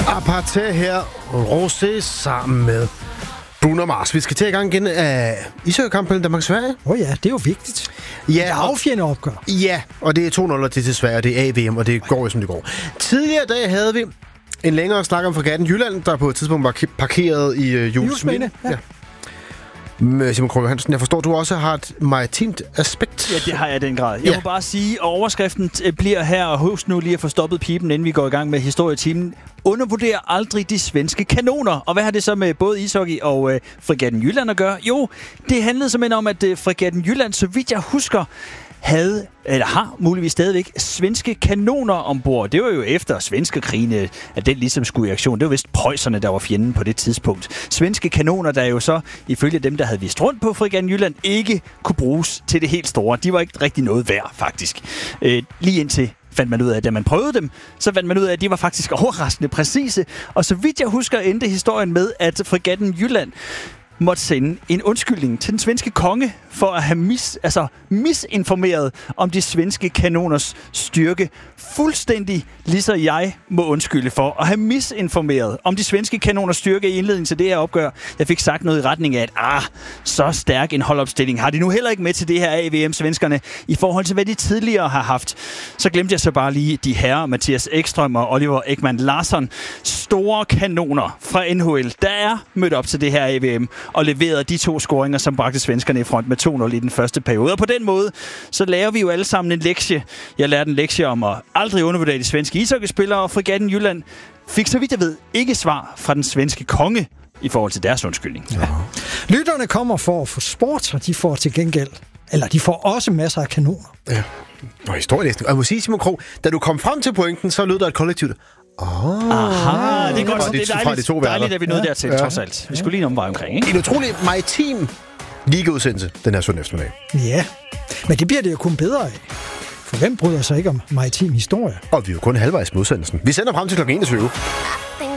Apartheid her, Rosé sammen med Bruno Mars. Vi skal til i gang igen af ishockeykampen Danmark-Sverige. Ja, det er jo vigtigt. Ja, det er affjende opgør. Ja, og det er 2-0 til Sverige, det er AVM, og det går jo som det går. Tidligere dag havde vi en længere snak om Fregatten Jylland, der på et tidspunkt var parkeret i Juelsminde. Ja. Simon Krog Johansen, jeg forstår, du også har et maritimt aspekt. Ja, det har jeg i den grad. Jeg må bare sige, at overskriften bliver her, og husk nu lige at få stoppet pipen, inden vi går i gang med historietimen. Undervurder aldrig de svenske kanoner. Og hvad har det så med både ishockey og Fregatten Jylland at gøre? Jo, det handlede simpelthen om, at Fregatten Jylland, så vidt jeg husker, har muligvis stadigvæk svenske kanoner ombord. Det var jo efter svenske krigene, at den ligesom skulle i aktion. Det var vist preusserne, der var fjenden på det tidspunkt. Svenske kanoner, der jo så, ifølge dem, der havde vist rundt på Fregatten Jylland, ikke kunne bruges til det helt store. De var ikke rigtig noget værd, faktisk. Lige indtil fandt man ud af, da man prøvede dem, så fandt man ud af, at de var faktisk overraskende præcise. Og så vidt jeg husker, endte historien med, at Fregatten Jylland måtte sende en undskyldning til den svenske konge for at have misinformeret om de svenske kanoners styrke. Fuldstændig ligesom jeg må undskylde for at have misinformeret om de svenske kanoners styrke i indledningen til det her opgør. Jeg fik sagt noget i retning af, at så stærk en holdopstilling har de nu heller ikke med til det her AVM, svenskerne, i forhold til hvad de tidligere har haft. Så glemte jeg så bare lige de herrer, Mathias Ekström og Oliver Ekman Larsson, store kanoner fra NHL, der er mødt op til det her AVM og leverede de 2 scoringer, som bragte svenskerne i front med 2-0 i den første periode. Og på den måde, så lærer vi jo alle sammen en lektie. Jeg lærte en lektie om at aldrig undervurdere de svenske ishockeyspillere, og Fregatten Jylland fik, så vidt jeg ved, ikke svar fra den svenske konge i forhold til deres undskyldning. Ja. Lytterne kommer for at få sport, og de får til gengæld, eller de får også masser af kanoner. Ja. Og historielæsning. Og jeg må sige, Simon Krog, da du kom frem til pointen, så lød der et kollektivt. Aha, det er godt, det er dejligt, at vi nåede dertil, trods alt. Vi skulle lige en omvej omkring, ikke? En utrolig maritim ligeudsendelse, den her søndag eftermiddag. Ja, men det bliver det jo kun bedre af. For hvem bryder sig ikke om maritim historie? Og vi er jo kun halvvejs med udsendelsen. Vi sender frem til kl. 21.